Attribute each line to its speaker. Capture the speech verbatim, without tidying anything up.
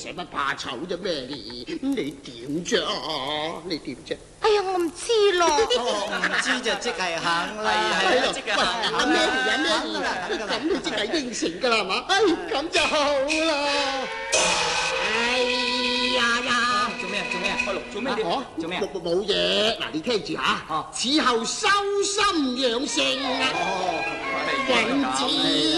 Speaker 1: 使乜怕醜啫咩？你你點啫？你點啫？
Speaker 2: 哎呀，我唔知咯。
Speaker 3: 哦，唔知就即係肯啦。
Speaker 1: 係咯，
Speaker 3: 即
Speaker 1: 喂，阿 Mary 阿 Mary，咁你即係應承㗎啦係嘛？哎，咁就好啦。哎呀呀！
Speaker 3: 做咩？做咩？開錄做咩？
Speaker 1: 哦，
Speaker 3: 做咩？
Speaker 1: 冇冇冇嘢，嗱你聽住嚇。
Speaker 3: 哦，
Speaker 1: 此後修心養性啊。
Speaker 3: 哦，
Speaker 1: 君子。